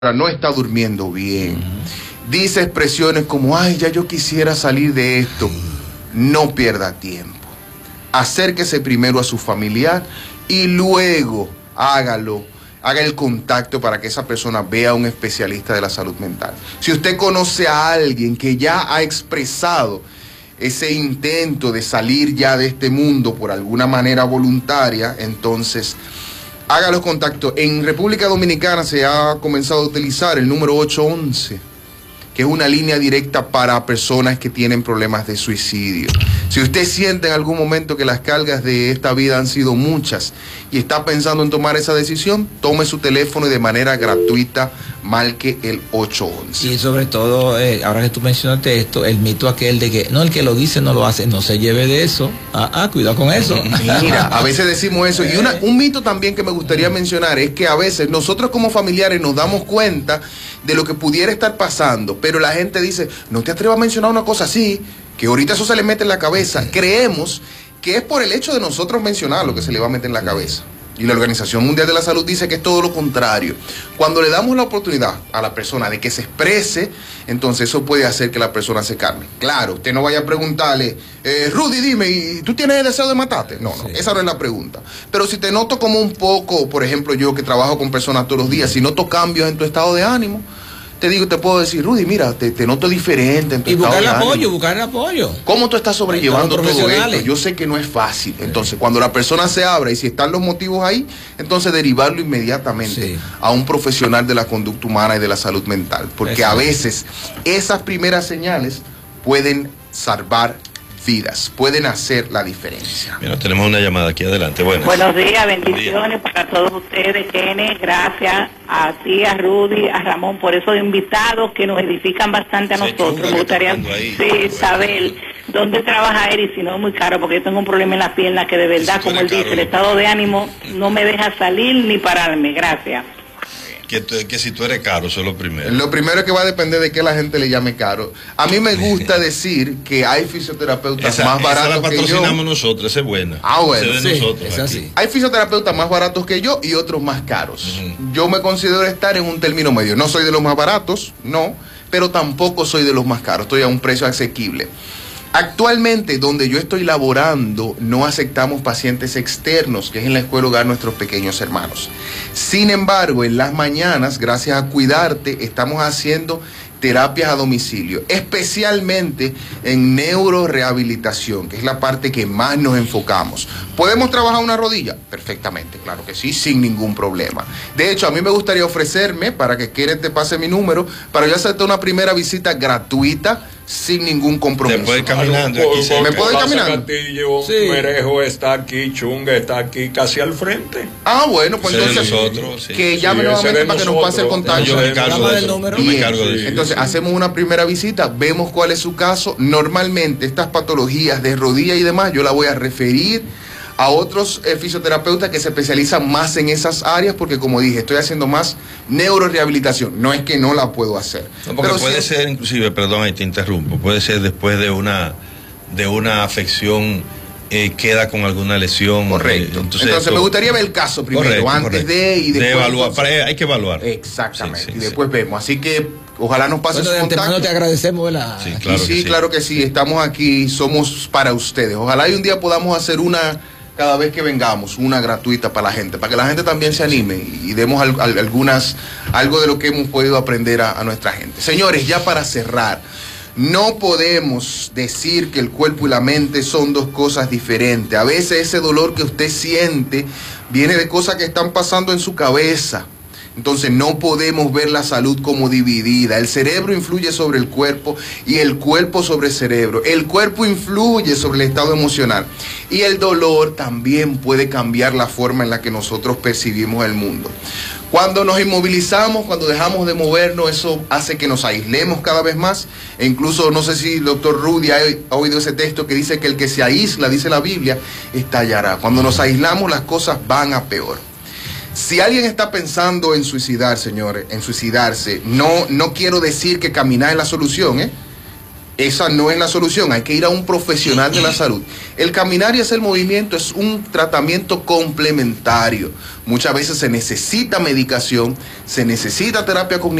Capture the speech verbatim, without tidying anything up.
no está durmiendo bien, dice expresiones como, ay, ya yo quisiera salir de esto, no pierda tiempo. Acérquese primero a su familiar y luego hágalo, haga el contacto para que esa persona vea a un especialista de la salud mental. Si usted conoce a alguien que ya ha expresado ese intento de salir ya de este mundo por alguna manera voluntaria, entonces haga los contactos. En República Dominicana se ha comenzado a utilizar el número ocho once, que es una línea directa para personas que tienen problemas de suicidio. Si usted siente en algún momento que las cargas de esta vida han sido muchas y está pensando en tomar esa decisión, tome su teléfono y de manera gratuita marque el ocho once. Y sobre todo, eh, ahora que tú mencionaste esto, el mito aquel de que no, el que lo dice no lo hace, no se lleve de eso. Ah, ah cuidado con eso. Mira, a veces decimos eso. Y una, un mito también que me gustaría mencionar es que a veces nosotros como familiares nos damos cuenta de lo que pudiera estar pasando, pero la gente dice, no te atrevas a mencionar una cosa así, que ahorita eso se le mete en la cabeza. Creemos que es por el hecho de nosotros mencionar lo que se le va a meter en la cabeza. Y la Organización Mundial de la Salud dice que es todo lo contrario. Cuando le damos la oportunidad a la persona de que se exprese, entonces eso puede hacer que la persona se calme. Claro, usted no vaya a preguntarle, eh, Rudy, dime, ¿y tú tienes el deseo de matarte? No, no, sí. Esa no es la pregunta. Pero si te noto como un poco, por ejemplo, yo que trabajo con personas todos los días, si noto cambios en tu estado de ánimo, te digo, te puedo decir, Rudy, mira, te, te noto diferente en tu y estado buscar el de apoyo, ánimo. buscar el apoyo. ¿Cómo tú estás sobrellevando todo esto? Yo sé que no es fácil. Entonces, cuando la persona se abra y si están los motivos ahí, entonces derivarlo inmediatamente sí. a un profesional de la conducta humana y de la salud mental. Porque Exacto. a veces esas primeras señales pueden salvar vidas, pueden hacer la diferencia. Mira, tenemos una llamada aquí adelante. Buenas. Buenos días, bendiciones para todos ustedes, Kenneth, gracias a ti, a Rudy, a Ramón, por esos invitados que nos edifican bastante a sí, nosotros. Me gustaría sí, saber dónde trabaja él y si no es muy caro, porque yo tengo un problema en la pierna que de verdad, si como él dice, el estado de ánimo no me deja salir ni pararme. Gracias. Que, tú, que si tú eres caro, eso es lo primero. Lo primero es que va a depender de que la gente le llame caro. A mí me gusta decir que hay fisioterapeutas esa, más baratos esa la que yo. patrocinamos nosotros, esa es buena. Ah, bueno. Esa es de sí, nosotros, es así. Hay fisioterapeutas más baratos que yo y otros más caros. Uh-huh. Yo me considero estar en un término medio. No soy de los más baratos, no, pero tampoco soy de los más caros. Estoy a un precio asequible. Actualmente, donde yo estoy laborando, no aceptamos pacientes externos, que es en la escuela hogar Nuestros Pequeños Hermanos. Sin embargo, en las mañanas, gracias a Cuidarte, estamos haciendo terapias a domicilio, especialmente en neurorehabilitación, que es la parte que más nos enfocamos. ¿Podemos trabajar una rodilla? Perfectamente, claro que sí, sin ningún problema. De hecho, a mí me gustaría ofrecerme, para que Kenneth te pase mi número, para yo hacerte una primera visita gratuita, sin ningún compromiso. Te puedes caminando. Por, por, ¿Me puedo ir caminando? Castillo, sí. Merejo está aquí, Chunga está aquí, casi al frente. Ah, bueno, pues ese entonces nosotros, sí. que llame sí, nuevamente para que nos pase el contacto. Yo me encargo de eso. Yo me encargo de eso. Entonces hacemos una primera visita, vemos cuál es su caso. Normalmente estas patologías de rodilla y demás yo la voy a referir a otros eh, fisioterapeutas que se especializan más en esas áreas, porque como dije, estoy haciendo más neurorehabilitación. No es que no la puedo hacer. No, porque pero puede sí, ser, inclusive, perdón, ahí te interrumpo, puede ser después de una de una afección, eh, queda con alguna lesión. Correcto. Eh, entonces entonces me esto, gustaría ver el caso primero, correcto, antes correcto. de y después. De evaluar, entonces, para, hay que evaluar. Exactamente. Sí, sí, y después sí. vemos. Así que ojalá nos pase bueno, su de antemano contacto. te agradecemos, ¿verdad? Sí, Y claro sí, que sí. claro que sí. Estamos aquí, somos para ustedes. Ojalá y un día podamos hacer una cada vez que vengamos, una gratuita para la gente, para que la gente también se anime y demos al, al, algunas, algo de lo que hemos podido aprender a, a nuestra gente. Señores, ya para cerrar, no podemos decir que el cuerpo y la mente son dos cosas diferentes. A veces ese dolor que usted siente viene de cosas que están pasando en su cabeza. Entonces no podemos ver la salud como dividida. El cerebro influye sobre el cuerpo y el cuerpo sobre el cerebro. El cuerpo influye sobre el estado emocional. Y el dolor también puede cambiar la forma en la que nosotros percibimos el mundo. Cuando nos inmovilizamos, cuando dejamos de movernos, eso hace que nos aislemos cada vez más. E incluso, no sé si el doctor Rudy ha, ha oído ese texto que dice que el que se aísla, dice la Biblia, estallará. Cuando nos aislamos, las cosas van a peor. Si alguien está pensando en suicidar, señores, en suicidarse, no, no quiero decir que caminar es la solución, ¿eh? esa no es la solución, hay que ir a un profesional de la salud. El caminar y hacer movimiento es un tratamiento complementario. Muchas veces se necesita medicación, se necesita terapia cognitiva.